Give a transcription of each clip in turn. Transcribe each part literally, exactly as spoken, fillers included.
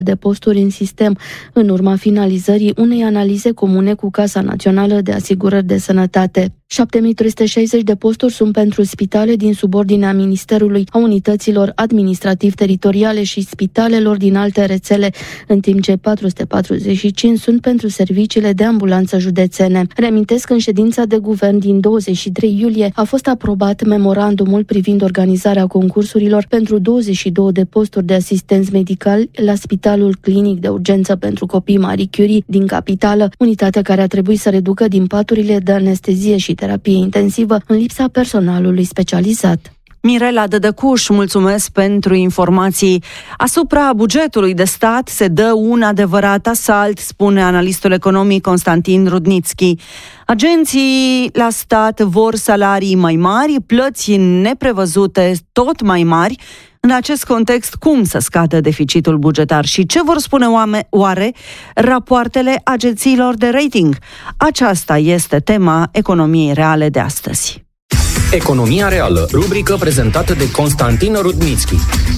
de posturi în sistem, în urma finalizării unei analize comune cu Casa Națională de Asigurări de Sănătate. șapte mii trei sute șaizeci de posturi sunt pentru spitale din subordinea Ministerului, a unităților administrativ-teritoriale și spitalelor din alte rețele, în timp ce patru sute patruzeci și cinci sunt pentru serviciile de ambulanță județene. Reamintesc că în ședința de guvern din douăzeci și trei iulie a fost aprobat memorandumul privind organizarea concursurilor pentru douăzeci și două de posturi de asistenți medicali la Spitalul Clinic de Urgență pentru Copii Marie Curie din capitală, unitatea care a trebuit să reducă din paturile de anestezie și terapie intensivă în lipsa personalului specializat. Mirela Dădăcuș, mulțumesc pentru informații. Asupra bugetului de stat se dă un adevărat asalt, spune analistul economic Constantin Rudnitschi. Agenții la stat vor salarii mai mari, plăți neprevăzute tot mai mari. În acest context, cum să scadă deficitul bugetar și ce vor spune oare rapoartele agențiilor de rating? Aceasta este tema economiei reale de astăzi. Economia reală, rubrică prezentată de Constantin Rudnitschi.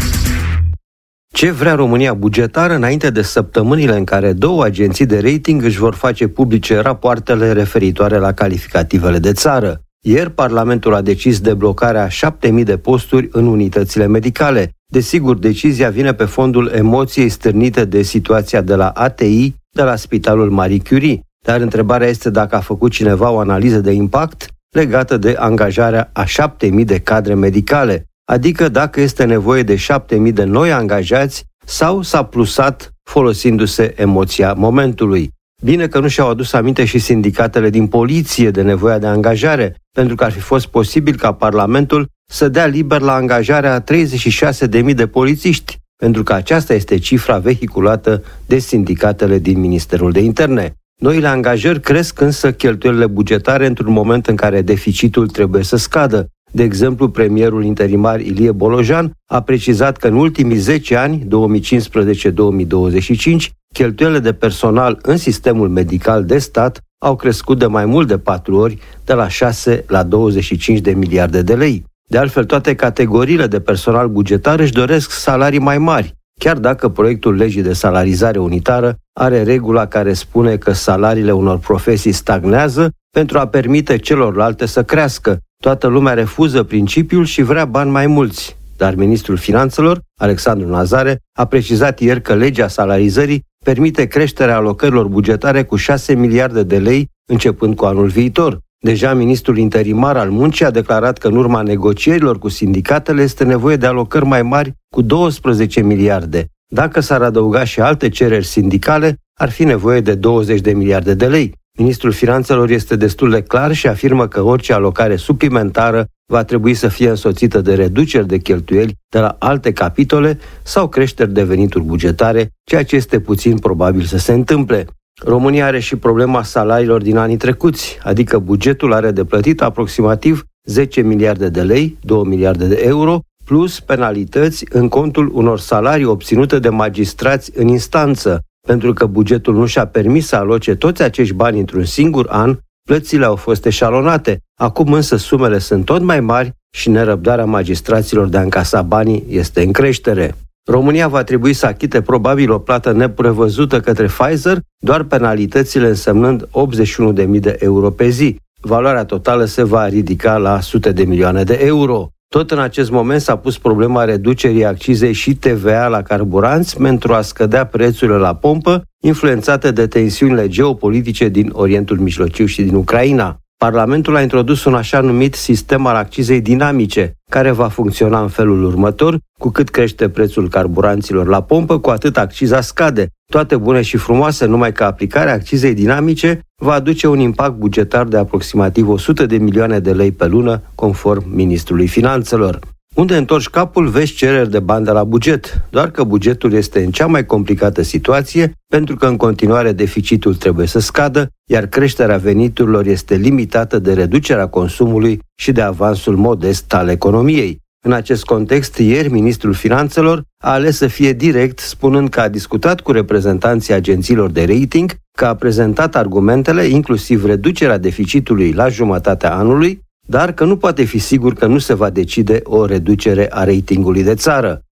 Ce vrea România bugetară înainte de săptămânile în care două agenții de rating își vor face publice rapoartele referitoare la calificativele de țară? Ieri, Parlamentul a decis deblocarea șapte mii de posturi în unitățile medicale. Desigur, decizia vine pe fondul emoției stârnite de situația de la A T I, de la Spitalul Marie Curie. Dar întrebarea este dacă a făcut cineva o analiză de impact legată de angajarea a șapte mii de cadre medicale, adică dacă este nevoie de șapte mii de noi angajați sau s-a plusat folosindu-se emoția momentului. Bine că nu și-au adus aminte și sindicatele din poliție de nevoia de angajare, pentru că ar fi fost posibil ca Parlamentul să dea liber la angajarea a treizeci și șase de mii de polițiști, pentru că aceasta este cifra vehiculată de sindicatele din Ministerul de Interne. Noile angajări cresc însă cheltuielile bugetare într-un moment în care deficitul trebuie să scadă. De exemplu, premierul interimar Ilie Bolojan a precizat că în ultimii zece ani, două mii cincisprezece - două mii douăzeci și cinci, cheltuielile de personal în sistemul medical de stat au crescut de mai mult de patru ori, de la șase la douăzeci și cinci de miliarde de lei. De altfel, toate categoriile de personal bugetar își doresc salarii mai mari, chiar dacă proiectul legii de salarizare unitară are regula care spune că salariile unor profesii stagnează pentru a permite celorlalte să crească. Toată lumea refuză principiul și vrea bani mai mulți. Dar ministrul finanțelor, Alexandru Nazare, a precizat ieri că legea salarizării permite creșterea alocărilor bugetare cu șase miliarde de lei începând cu anul viitor. Deja ministrul interimar al muncii a declarat că în urma negocierilor cu sindicatele este nevoie de alocări mai mari cu douăsprezece miliarde. Dacă s-ar adăuga și alte cereri sindicale, ar fi nevoie de douăzeci de miliarde de lei. Ministrul Finanțelor este destul de clar și afirmă că orice alocare suplimentară va trebui să fie însoțită de reduceri de cheltuieli de la alte capitole sau creșteri de venituri bugetare, ceea ce este puțin probabil să se întâmple. România are și problema salariilor din anii trecuți, adică bugetul are de plătit aproximativ zece miliarde de lei, două miliarde de euro, plus penalități în contul unor salarii obținute de magistrați în instanță. Pentru că bugetul nu și-a permis să aloce toți acești bani într-un singur an, plățile au fost eșalonate. Acum însă sumele sunt tot mai mari și nerăbdarea magistraților de a încasa banii este în creștere. România va trebui să achite probabil o plată neprevăzută către Pfizer, doar penalitățile însemnând optzeci și unu de mii de euro pe zi. Valoarea totală se va ridica la sute de milioane de euro. Tot în acest moment s-a pus problema reducerii accizei și T V A la carburanți pentru a scădea prețurile la pompă, influențate de tensiunile geopolitice din Orientul Mijlociu și din Ucraina. Parlamentul a introdus un așa numit sistem al accizei dinamice, care va funcționa în felul următor: cu cât crește prețul carburanților la pompă, cu atât acciza scade. Toate bune și frumoase, numai că aplicarea accizei dinamice va aduce un impact bugetar de aproximativ o sută de milioane de lei pe lună, conform ministrului Finanțelor. Unde întorci capul, vezi cereri de bani de la buget, doar că bugetul este în cea mai complicată situație, pentru că în continuare deficitul trebuie să scadă, iar creșterea veniturilor este limitată de reducerea consumului și de avansul modest al economiei. În acest context, ieri, ministrul Finanțelor a ales să fie direct, spunând că a discutat cu reprezentanții agențiilor de rating, că a prezentat argumentele, inclusiv reducerea deficitului la jumătatea anului, dar că nu poate fi sigur că nu se va decide o reducere a ratingului de țară.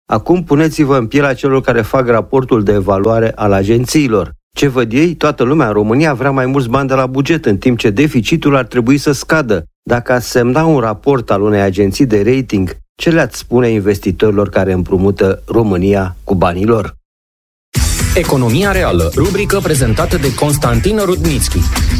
Acum puneți-vă în pielea celor care fac raportul de evaluare al agențiilor. Ce văd ei? Toată lumea în România vrea mai mulți bani de la buget, în timp ce deficitul ar trebui să scadă. Dacă ați semna un raport al unei agenții de rating, ce le-ați spune investitorilor care împrumută România cu banii lor? Economia reală, rubrică prezentată de Constantin Rudnitschi.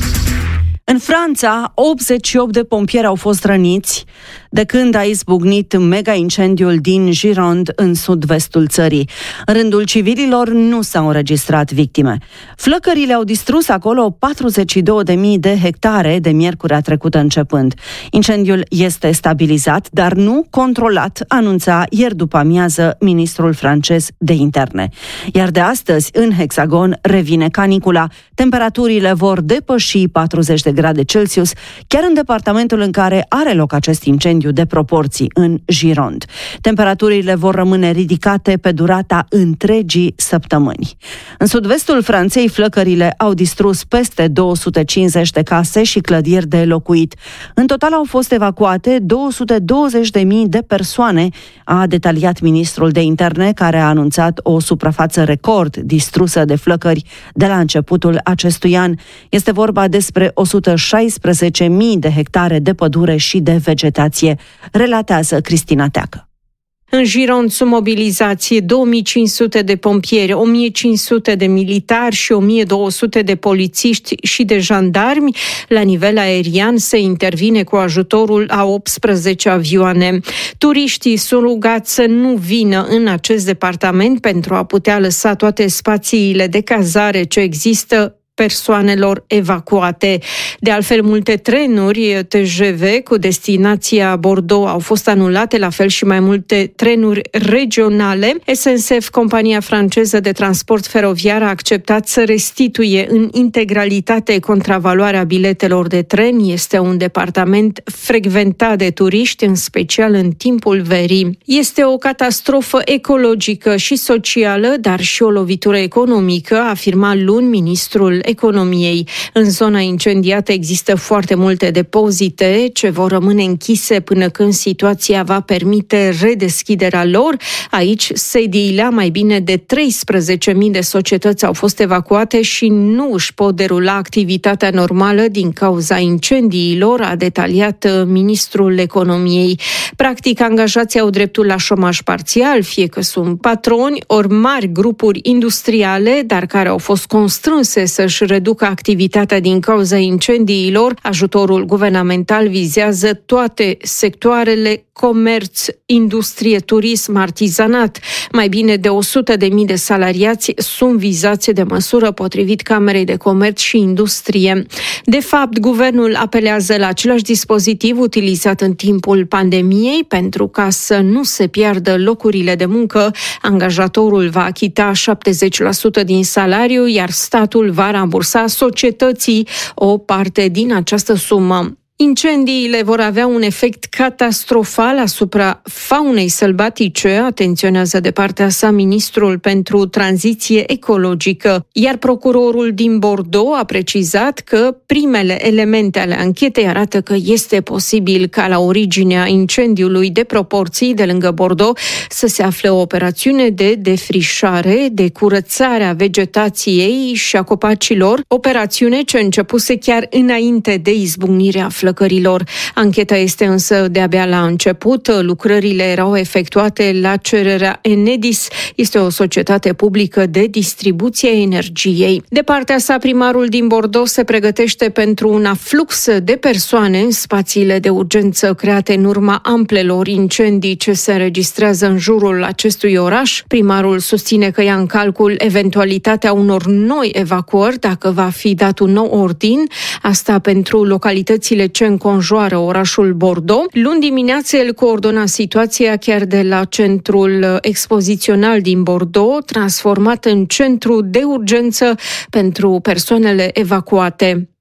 În Franța, optzeci și opt de pompieri au fost răniți de când a izbucnit mega-incendiul din Gironde, în sud-vestul țării. În rândul civililor nu s-au înregistrat victime. Flăcările au distrus acolo patruzeci și două de mii de hectare de miercurea trecută începând. Incendiul este stabilizat, dar nu controlat, anunța ieri după amiază ministrul francez de interne. Iar de astăzi, în Hexagon, revine canicula. Temperaturile vor depăși patruzeci de grade Celsius, chiar în departamentul în care are loc acest incendiu de proporții, în Gironde. Temperaturile vor rămâne ridicate pe durata întregii săptămâni. În sud-vestul Franței, flăcările au distrus peste două sute cincizeci de case și clădiri de locuit. În total au fost evacuate două sute douăzeci de mii de persoane, a detaliat ministrul de interne, care a anunțat o suprafață record distrusă de flăcări de la începutul acestui an. Este vorba despre o sută șaisprezece mii de hectare de pădure și de vegetație, relatează Cristina Teacă. În Gironde sunt mobilizați două mii cinci sute de pompieri, o mie cinci sute de militari și o mie două sute de polițiști și de jandarmi. La nivel aerian se intervine cu ajutorul a optsprezece avioane. Turiștii sunt rugați să nu vină în acest departament pentru a putea lăsa toate spațiile de cazare ce există persoanelor evacuate. De altfel, multe trenuri T G V cu destinația Bordeaux au fost anulate, la fel și mai multe trenuri regionale. S N C F, compania franceză de transport feroviar, a acceptat să restituie în integralitate contravaloarea biletelor de tren. Este un departament frecventat de turiști, în special în timpul verii. Este o catastrofă ecologică și socială, dar și o lovitură economică, a afirmat luni ministrul Economiei. În zona incendiată există foarte multe depozite ce vor rămâne închise până când situația va permite redeschiderea lor. Aici, sediile a mai bine de treisprezece mii de societăți au fost evacuate și nu își pot derula activitatea normală din cauza incendiilor, a detaliat ministrul Economiei. Practic, angajații au dreptul la șomaj parțial, fie că sunt patroni ori mari grupuri industriale, dar care au fost constrânse să își reducă activitatea din cauza incendiilor. Ajutorul guvernamental vizează toate sectoarele: comerț, industrie, turism, artizanat. Mai bine de o sută de mii de salariați sunt vizați de măsură, potrivit Camerei de Comerț și Industrie. De fapt, guvernul apelează la același dispozitiv utilizat în timpul pandemiei pentru ca să nu se piardă locurile de muncă. Angajatorul va achita șaptezeci la sută din salariu, iar statul va rambursa societății o parte din această sumă. Incendiile vor avea un efect catastrofal asupra faunei sălbatice, atenționează de partea sa ministrul pentru tranziție ecologică, iar procurorul din Bordeaux a precizat că primele elemente ale anchetei arată că este posibil ca la originea incendiului de proporții de lângă Bordeaux să se afle o operațiune de defrișare, de curățare a vegetației și a copacilor, operațiune ce începuse chiar înainte de izbucnirea flăcărilor. Ancheta este însă de-abia la început. Lucrările erau efectuate la cererea Enedis. Este o societate publică de distribuție a energiei. De partea sa, primarul din Bordeaux se pregătește pentru un aflux de persoane în spațiile de urgență create în urma amplelor incendii ce se înregistrează în jurul acestui oraș. Primarul susține că ia în calcul eventualitatea unor noi evacuări dacă va fi dat un nou ordin. Asta pentru localitățile ce înconjoară orașul Bordeaux. Luni dimineață el coordona situația chiar de la centrul expozițional din Bordeaux, transformat în centru de urgență pentru persoanele evacuate.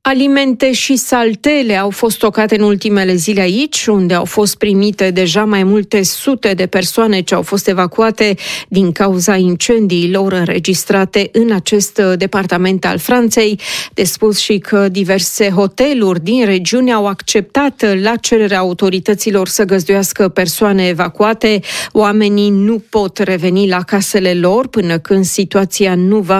Alimente și saltele au fost stocate în ultimele zile aici, unde au fost primite deja mai multe sute de persoane ce au fost evacuate din cauza incendiilor înregistrate în acest departament al Franței. De spus și că diverse hoteluri din regiune au acceptat la cererea autorităților să găzduiască persoane evacuate. Oamenii nu pot reveni la casele lor până când situația nu va